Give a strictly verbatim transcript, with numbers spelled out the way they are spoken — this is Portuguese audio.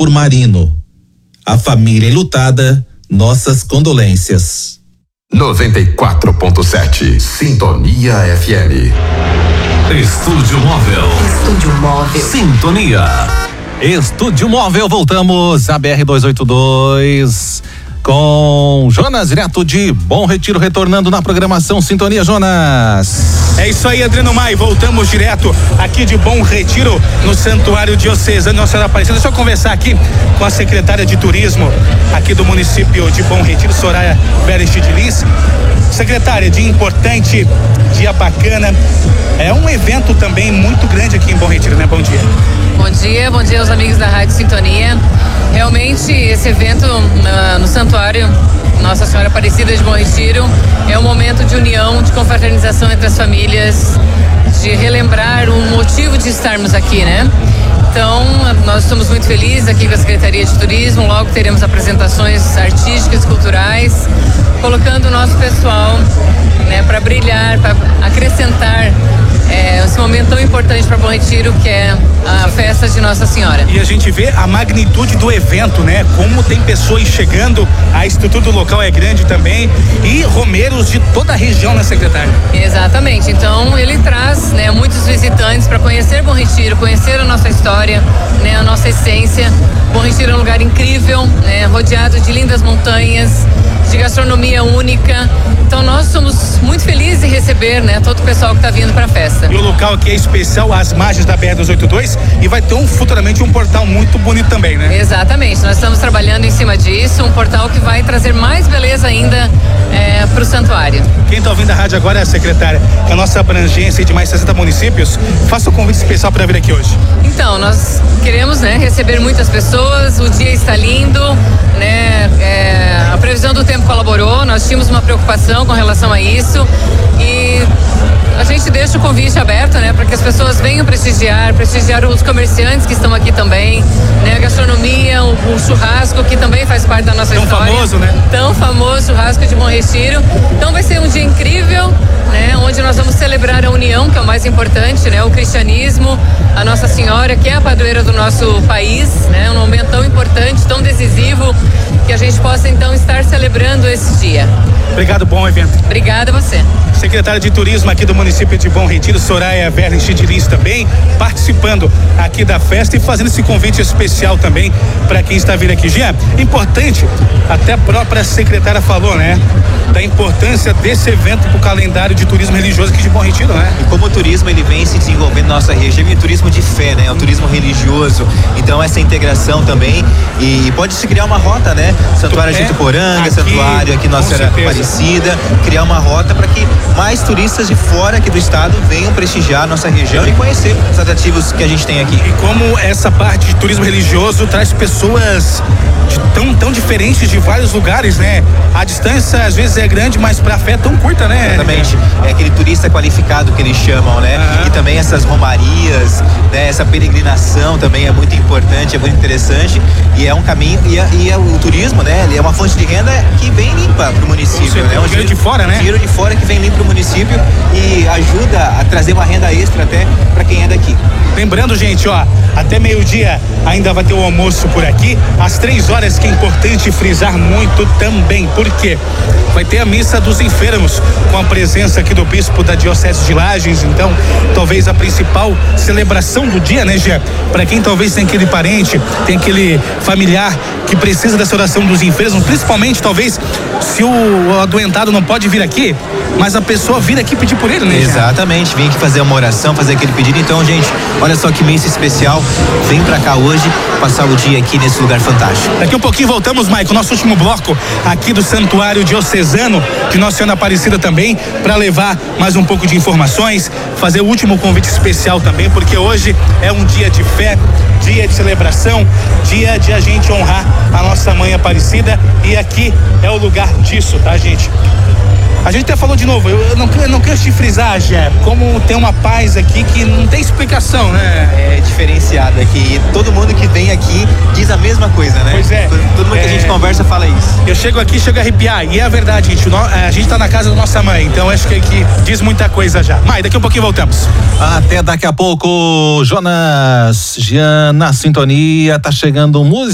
por Marino. A família enlutada, nossas condolências. noventa e quatro ponto sete Sintonia F M. Estúdio Móvel. Estúdio Móvel. Sintonia. Estúdio Móvel, voltamos a B R duzentos e oitenta e dois com Jonas, direto de Bom Retiro, retornando na programação Sintonia. Jonas. É isso aí, Adriano Mai, voltamos direto aqui de Bom Retiro, no Santuário Diocesano Nossa Senhora Aparecida. Deixa eu conversar aqui com a secretária de Turismo aqui do município de Bom Retiro, Soraya Berechidlis. Secretária, dia importante, dia bacana, é um evento também muito grande aqui em Bom Retiro, né? Bom dia. Bom dia, bom dia aos amigos da Rádio Sintonia. Realmente esse evento uh, no Santuário Nossa Senhora Aparecida de Bom Retiro é um momento de união, de confraternização entre as famílias, de relembrar o motivo de estarmos aqui, né? Então, nós estamos muito felizes aqui com a Secretaria de Turismo. Logo teremos apresentações artísticas e culturais, colocando o nosso pessoal, né, para brilhar, para acrescentar é, esse momento tão importante para Bom Retiro, que é a festa de Nossa Senhora. E a gente vê a magnitude do evento, né? Como tem pessoas chegando, a estrutura do local é grande também, e romeiros de toda a região, né, secretária? Exatamente. Então ele traz, né, muitos visitantes para conhecer Bom Retiro, conhecer a nossa história, né, a nossa essência. Bom Retiro é um lugar incrível, né, rodeado de lindas montanhas, de gastronomia única. Então nós somos muito felizes em receber, né, todo o pessoal que está vindo para a festa. E o local aqui é especial, às margens da B R duzentos e oitenta e dois, e vai ter um, futuramente um portal muito bonito também, né? Exatamente, nós estamos trabalhando em cima disso, um portal que vai trazer mais beleza ainda é, para o santuário. Quem está ouvindo a rádio agora, secretária, que a nossa abrangência de mais sessenta municípios, faça um convite especial para vir aqui hoje. Então, nós queremos, né, receber muitas pessoas, o dia está lindo, né, é, a previsão do tempo colaborou, nós tínhamos uma preocupação com relação a isso e a gente deixa o convite aberto, né, para que as pessoas venham prestigiar, prestigiar os comerciantes que estão aqui também, né, a gastronomia, o, o churrasco, que também faz parte da nossa Tão história. Tão famoso, né? Tão famoso churrasco de Bom Retiro. Então vai ser um dia incrível, né, onde nós vamos celebrar a união, que é o mais importante, né, o cristianismo, a Nossa Senhora, que é a padroeira do nosso país, né, um momento tão importante, tão decisivo, que a gente possa então estar celebrando esse dia. Obrigado, bom evento. Obrigada a você. Secretária de Turismo aqui do município de Bom Retiro, Soraya Berechidlis, também participando aqui da festa e fazendo esse convite especial também para quem está vindo aqui. Jean, importante, até a própria secretária falou, né, da importância desse evento para o calendário de turismo religioso aqui de Bom Retiro, né? E como o turismo ele vem se desenvolvendo na nossa região, é turismo de fé, né? É um turismo religioso, então essa integração também, e pode se criar uma rota, né? Santuário de Ituporanga, Santuário aqui Nossa Senhora Aparecida, criar uma rota para que mais turistas de fora aqui do estado venham prestigiar a nossa região e conhecer os atrativos que a gente tem aqui. E como essa parte de turismo religioso traz pessoas de tão, tão diferentes de vários lugares, né? A distância às vezes é grande, mas pra fé é tão curta, né? Exatamente, é aquele turista qualificado que eles chamam, né? Uhum. E também essas romarias, né? Essa peregrinação também é muito importante, é muito interessante e é um caminho, e, a, e a, o turismo, né? Ele é uma fonte de renda que vem limpa pro município, né? Um dinheiro de fora, né? Dinheiro de fora que vem limpo pro município e ajuda a trazer uma renda extra até para quem é daqui. Lembrando, gente, ó, até meio-dia ainda vai ter o almoço por aqui, às três horas, que é importante frisar muito também, porque vai ter a missa dos enfermos, com a presença aqui do bispo da Diocese de Lages. Então, talvez a principal celebração do dia, né, Gê? Para quem talvez tem aquele parente, tem aquele familiar que precisa dessa oração dos enfermos, principalmente, talvez, se o adoentado não pode vir aqui, mas a pessoa vir aqui pedir por ele, né, Gê? Exatamente, vem aqui fazer uma oração, fazer aquele pedido. Então, gente, olha só que missa especial, vem pra cá hoje, passar o dia aqui nesse lugar fantástico. Daqui um pouquinho voltamos, Maicon, nosso último bloco aqui do Santuário Diocesano de Nossa Senhora Aparecida também, para levar mais um pouco de informações, fazer o último convite especial também, porque hoje é um dia de fé, dia de celebração, dia de a gente honrar a nossa Mãe Aparecida, e aqui é o lugar disso, tá, gente? A gente até falou de novo, eu não, eu não canso de frisar, Gé, como tem uma paz aqui que não tem explicação, né? É diferenciado aqui, e todo mundo que vem aqui diz a mesma coisa, né? Pois é. Todo, todo mundo é... que a gente conversa fala isso. Eu chego aqui, chego a arrepiar, e é a verdade, gente, a gente tá na casa da nossa mãe, então acho que aqui diz muita coisa já. Mas daqui a um pouquinho voltamos. Até daqui a pouco, Jonas, Jean, na sintonia, tá chegando música.